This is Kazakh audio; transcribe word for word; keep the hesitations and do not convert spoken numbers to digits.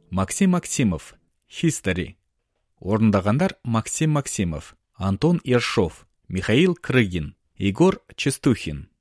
Максим Максимов, History. Орындағандар Максим Максимов, Антон Ершов, Михаил Крыгин, Егор Чистухин.